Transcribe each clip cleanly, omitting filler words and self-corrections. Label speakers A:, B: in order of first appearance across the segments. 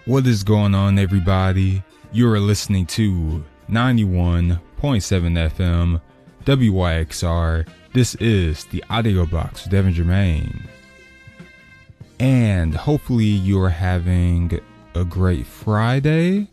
A: What is going on, everybody? You are listening to 91.7 FM WYXR. This is the Audio Box with Devin Germain. And hopefully you are having a great Friday.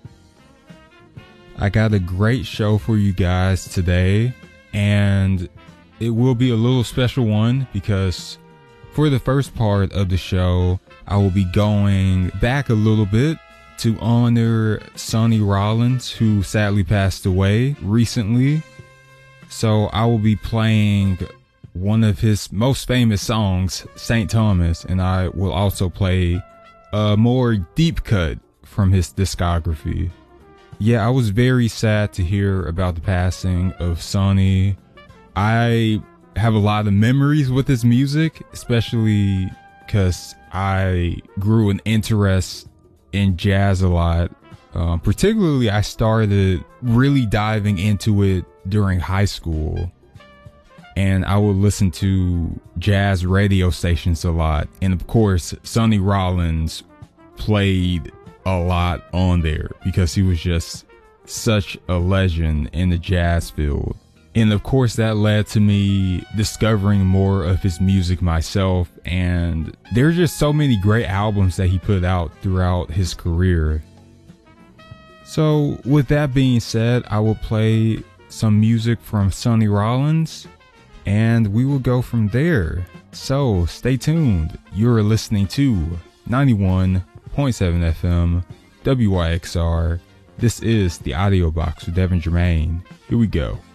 A: I got a great show for you guys today, and it will be a little special one because for the first part of the show, I will be going back a little bit to honor Sonny Rollins, who sadly passed away recently. So I will be playing one of his most famous songs, St. Thomas, and I will also play a more deep cut from his discography. Yeah, I was very sad to hear about the passing of Sonny. I have a lot of memories with his music, especially because I grew an interest in jazz a lot. Particularly, I started really diving into it during high school. And I would listen to jazz radio stations a lot. And of course, Sonny Rollins played a lot on there because he was just such a legend in the jazz field. And of course that led to me discovering more of his music myself, and there's just so many great albums that he put out throughout his career. So with that being said, I will play some music from Sonny Rollins and we will go from there. So stay tuned. You're listening to 91.7 FM WYXR. This is the Audio Box with Devin Germain. Here we go.